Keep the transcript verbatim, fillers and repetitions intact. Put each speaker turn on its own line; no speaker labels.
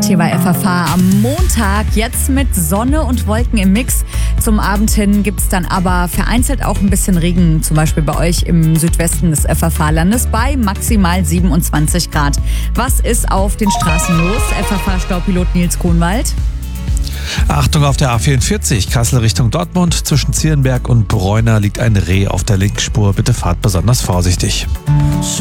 hier bei F F H am Montag. Jetzt mit Sonne und Wolken im Mix. Zum Abend hin gibt es dann aber vereinzelt auch ein bisschen Regen, zum Beispiel bei euch im Südwesten des F F H-Landes bei maximal siebenundzwanzig Grad. Was ist auf den Straßen los? F F H-Staupilot Nils Kohnwald.
Achtung auf der A vierundvierzig, Kassel Richtung Dortmund. Zwischen Zierenberg und Bräuner liegt ein Reh auf der Linksspur. Bitte fahrt besonders vorsichtig.